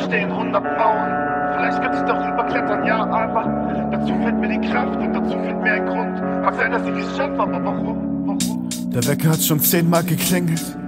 stehen 100 Mauern. Vielleicht könnte ich doch überklettern, ja, aber dazu fehlt mir die Kraft und dazu fehlt mir ein Grund. Mag sein, dass ich es schaffe, aber warum? Der Wecker hat schon 10-mal geklingelt.